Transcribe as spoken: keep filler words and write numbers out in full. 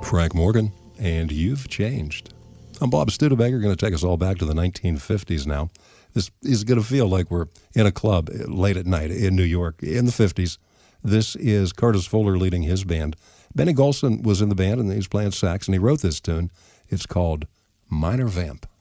Frank Morgan, and You've Changed. I'm Bob Studebaker, going to take us all back to the nineteen fifties now. This is going to feel like we're in a club late at night in New York in the fifties. This is Curtis Fuller leading his band. Benny Golson was in the band, and he was playing sax, and he wrote this tune. It's called Minor Vamp.